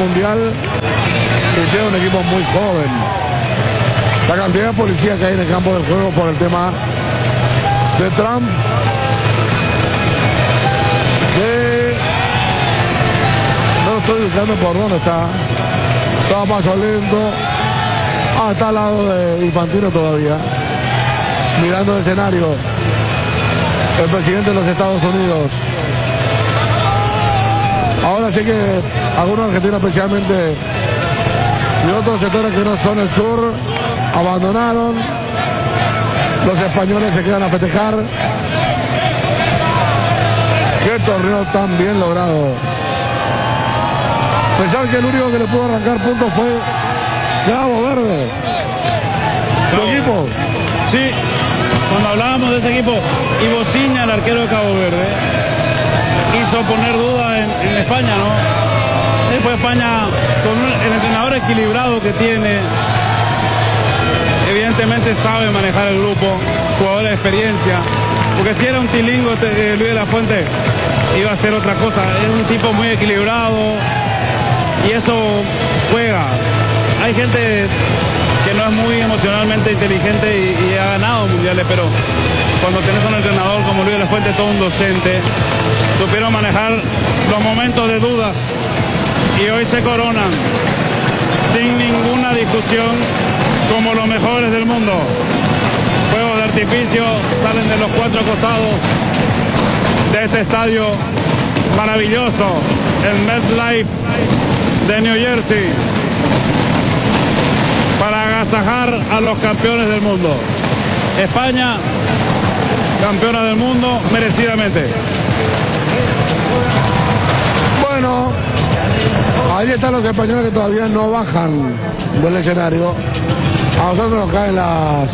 mundial y tiene un equipo muy joven. La cantidad de policía que hay en el campo del juego por el tema de Trump, que no estoy buscando por dónde está. Todo paso lento. Está al lado de Infantino todavía, mirando el escenario, el presidente de los Estados Unidos. Ahora sí que algunos argentinos, especialmente de otros sectores que no son el sur, abandonaron. Los españoles se quedan a festejar. Qué torneo tan bien logrado. Pensar que el único que le pudo arrancar puntos fue Cabo Verde. ¿Tu equipo? Sí, cuando hablábamos de ese equipo, Ivo Ciña, el arquero de Cabo Verde, hizo poner duda en España, ¿no? Después España, con el entrenador equilibrado que tiene, evidentemente sabe manejar el grupo, jugadores de experiencia, porque si era un tilingo Luis de la Fuente, iba a ser otra cosa. Es un tipo muy equilibrado y eso juega. Hay gente que no es muy emocionalmente inteligente y ha ganado mundiales, pero cuando tenés un entrenador como Luis de la Fuente, todo un docente, supieron manejar los momentos de dudas y hoy se coronan sin ninguna discusión como los mejores del mundo. Fuegos de artificio salen de los cuatro costados de este estadio maravilloso, el MetLife de New Jersey, para agasajar a los campeones del mundo. España, campeona del mundo, merecidamente. Bueno, ahí están los españoles que todavía no bajan del escenario. A nosotros nos caen las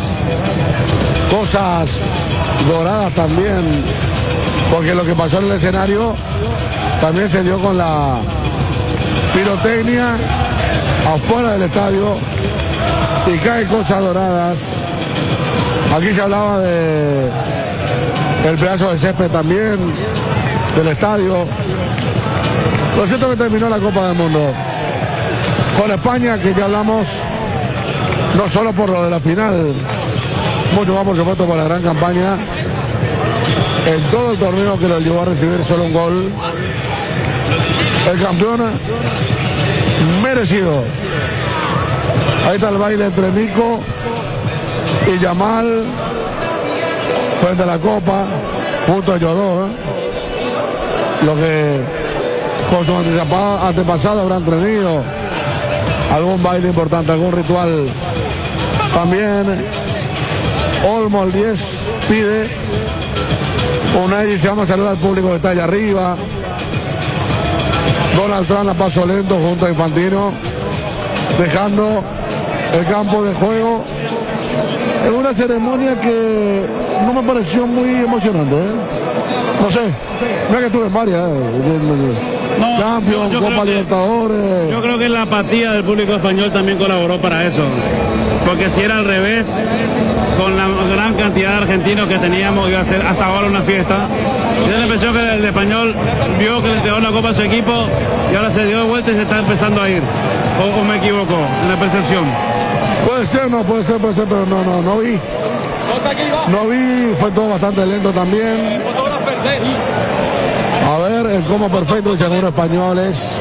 cosas doradas también, porque lo que pasó en el escenario también se dio con la pirotecnia afuera del estadio y caen cosas doradas. Aquí se hablaba de el pedazo de césped también del estadio. Lo cierto es que terminó la Copa del Mundo con España, que ya hablamos no solo por lo de la final, mucho más por supuesto por la gran campaña en todo el torneo que lo llevó a recibir solo un gol. El campeón merecido. Ahí está el baile entre Nico y Yamal frente a la copa, junto a ellos dos, lo que con sus antepasados habrán tenido algún baile importante, algún ritual. También Olmo, el 10, pide. Unai dice: vamos a saludar al público que está allá arriba. Donald Trump a paso lento junto a Infantino, dejando el campo de juego en una ceremonia que no me pareció muy emocionante, No sé, mira que estuve en varias, Champions, Copa Libertadores. Yo creo que la apatía del público español también colaboró para eso, porque si era al revés, con la gran cantidad de argentinos que teníamos, iba a ser hasta ahora una fiesta. Yo la impresión que el español vio que le entregó la copa a su equipo y ahora se dio de vuelta y se está empezando a ir. O me equivoco en la percepción. Puede ser, pero no vi. No vi, fue todo bastante lento también. A ver, el combo perfecto de algunos españoles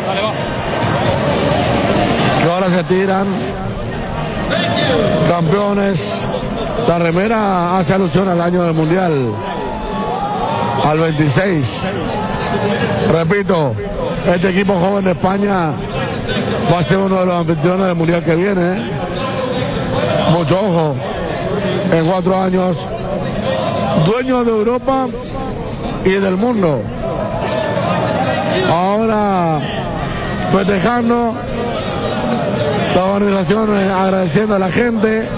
que ahora se tiran. Campeones. La remera hace alusión al año del Mundial, al 26. Repito, este equipo joven de España va a ser uno de los anfitriones del Mundial que viene. Mucho ojo, en 4 años, dueños de Europa y del mundo. Ahora festejando, la organización agradeciendo a la gente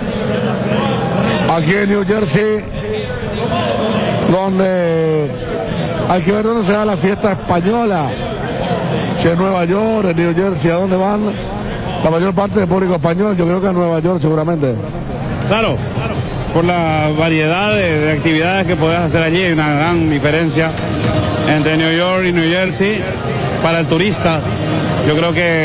aquí en New Jersey, donde hay que ver dónde se da la fiesta española. Si en Nueva York, en New Jersey, ¿a dónde van? La mayor parte del público español, yo creo que a Nueva York seguramente. Claro, por la variedad de actividades que podés hacer allí, hay una gran diferencia entre New York y New Jersey para el turista. Yo creo que